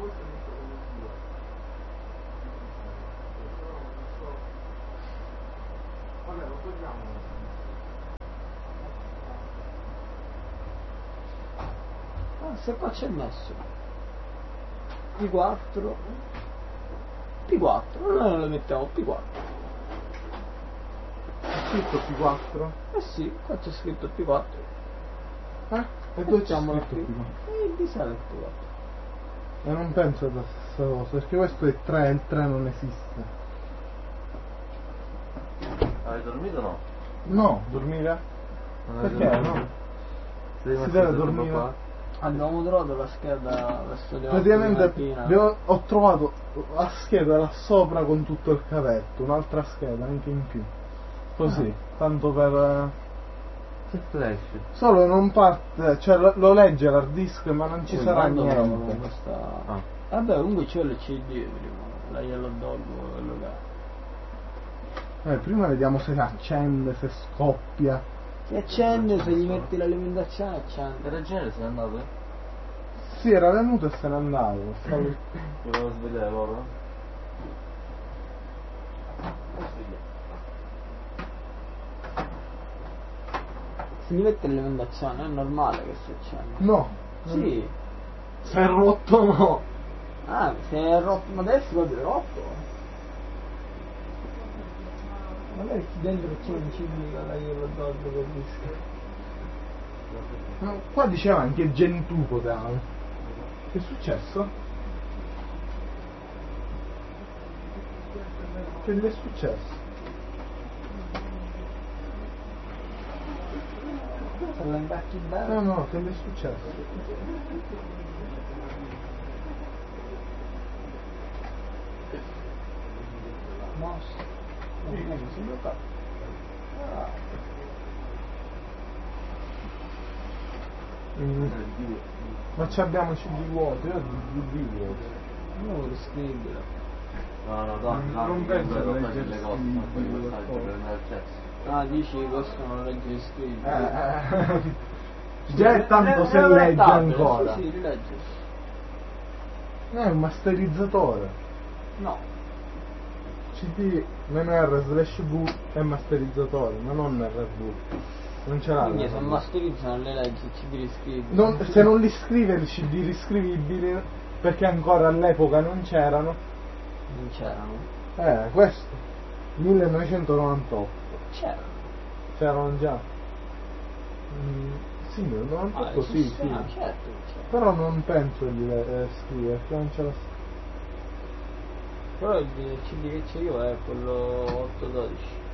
Vabbè, lo togliamo. Ah, se qua c'è messo P4 P4, noi non lo mettiamo P4. C'è scritto P4? Eh sì, qua c'è scritto P4. E dove c'è Mettiamolo scritto qui. P4? E di sale il P4. E non penso alla stessa cosa, perché questo è 3 e il 3 non esiste. Hai dormito o no? No, dormire? Perché no? Si deve dormire. Abbiamo trovato la scheda verso le 8 Praticamente di mattina. ho trovato la scheda là sopra con tutto il cavetto, un'altra scheda anche in più. Così, tanto per... Che flash? Solo non parte, cioè lo legge l'hard disk ma non ci sarà Quando provo niente. questa... Ah. Vabbè, comunque c'è l'CD prima, la Yellow Dog, quello che... Prima vediamo se accende, se scoppia. Si accende, se gli metti l'alimentazione accende. Il ragioniere se n'è andato, eh? Sì, era venuto e se n'è andato. Volevo svegliare loro? Se gli metti l'alimentazione è normale che si accenda. No. Sì. Se è rotto no. Ah, se è rotto, ma adesso proprio è rotto. Magari qui dentro c'è un cimica la Yellow Dog che dice. No, qua diceva anche Gentù poteva. Che è successo? Che gli è successo? Se la incacchi bene. No, che gli è successo? Mossa. Non è che si blocca. Ah. Ma ci abbiamo CD vuoti, io ho DVD vuoti. Non lo riscrivere. No, Non penso devo a fare leggere le cose, ma poi scrivi, messaggio per qualcosa. andare al cesso. Ah, dici questo non legge iscritti. Già è tanto se legge ancora. Sì, sì, legge. È un masterizzatore. No. CD-R/V è masterizzatore, ma non RV. Non ce l'ha. Quindi se masterizzano le leggi ci li riscrivi. Se non li scrive i CD riscrivibili, perché ancora all'epoca non c'erano. Non c'erano. Questo 1998 c'erano già. Sì, nel 98 sì. Ah, certo che c'era. Però non penso di scrivere, perché non ce la Però il CD che c'è io è quello 812.